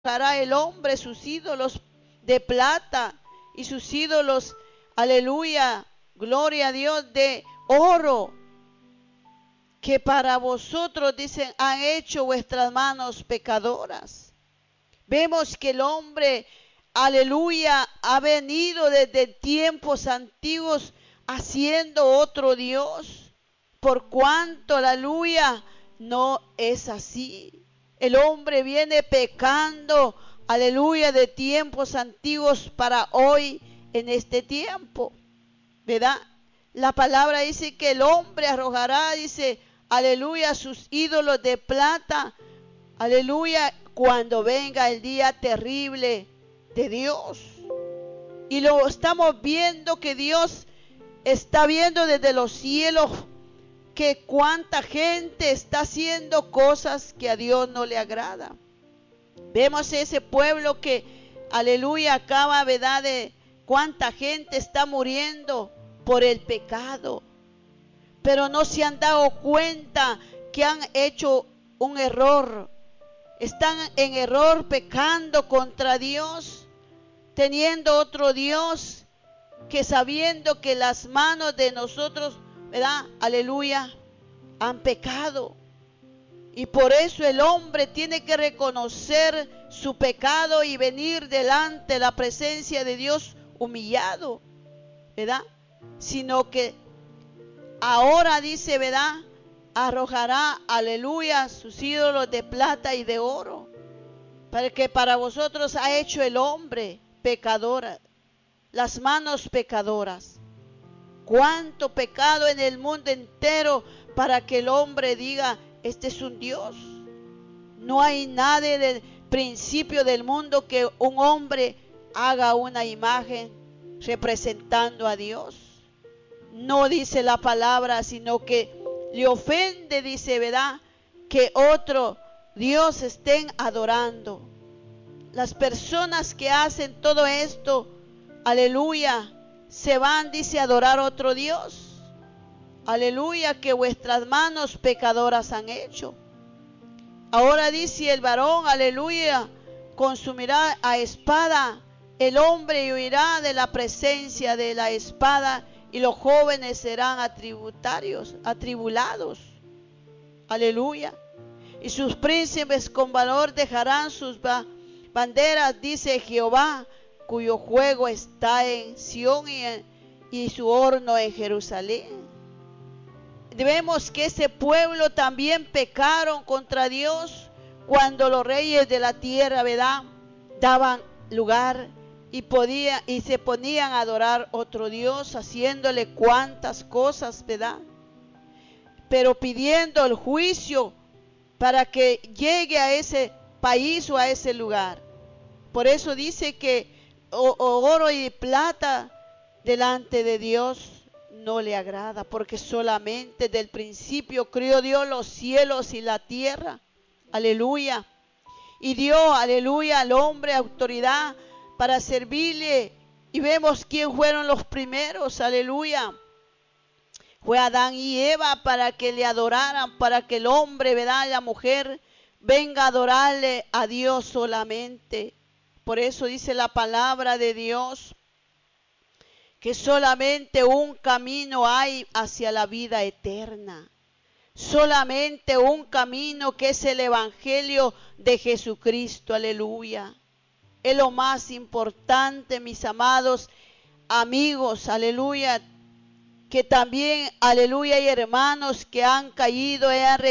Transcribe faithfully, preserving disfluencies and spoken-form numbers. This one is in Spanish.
hará el hombre sus ídolos de plata y sus ídolos, aleluya, gloria a Dios, de oro, que para vosotros, dicen, han hecho vuestras manos pecadoras. Vemos que el hombre, aleluya, ha venido desde tiempos antiguos haciendo otro Dios, por cuanto, aleluya, no es así. El hombre viene pecando, aleluya, de tiempos antiguos para hoy en este tiempo, ¿verdad? La palabra dice que el hombre arrojará, dice, aleluya, sus ídolos de plata, aleluya, cuando venga el día terrible de Dios. Y lo estamos viendo que Dios está viendo desde los cielos que cuánta gente está haciendo cosas que a Dios no le agrada. Vemos ese pueblo que, aleluya, acaba, ¿verdad?, de cuánta gente está muriendo por el pecado, pero no se han dado cuenta que han hecho un error. Están en error pecando contra Dios, teniendo otro Dios, que sabiendo que las manos de nosotros, ¿verdad?, aleluya, han pecado. Y por eso el hombre tiene que reconocer su pecado y venir delante de la presencia de Dios humillado, ¿verdad? Sino que ahora dice, ¿verdad?, arrojará, aleluya, sus ídolos de plata y de oro, para que para vosotros ha hecho el hombre pecadora, las manos pecadoras. Cuánto pecado en el mundo entero para que el hombre diga, este es un Dios. No hay nadie del principio del mundo que un hombre haga una imagen representando a Dios. No dice la palabra, sino que le ofende, dice, ¿verdad?, que otro Dios estén adorando. Las personas que hacen todo esto, aleluya, se van, dice, a adorar a otro Dios. Aleluya, que vuestras manos pecadoras han hecho. Ahora dice el varón, aleluya, consumirá a espada el hombre y huirá de la presencia de la espada, y los jóvenes serán atributarios, atribulados. Aleluya. Y sus príncipes con valor dejarán sus banderas, dice Jehová, cuyo juego está en Sión y, en, y su horno en Jerusalén. Vemos que ese pueblo también pecaron contra Dios cuando los reyes de la tierra, ¿verdad?, daban lugar y podía y se ponían a adorar otro Dios, haciéndole cuantas cosas, ¿verdad?, pero pidiendo el juicio para que llegue a ese país o a ese lugar. Por eso dice que o, o oro y plata delante de Dios no le agrada, porque solamente del principio crió Dios los cielos y la tierra. Aleluya. Y dio, aleluya, al hombre autoridad para servirle. Y vemos quién fueron los primeros, aleluya. Fue Adán y Eva, para que le adoraran, para que el hombre, ¿verdad?, la mujer venga a adorarle a Dios solamente. Por eso dice la palabra de Dios que solamente un camino hay hacia la vida eterna. Solamente un camino, que es el evangelio de Jesucristo. Aleluya. Es lo más importante, mis amados amigos. Aleluya. Que también, aleluya, hay hermanos que han caído, han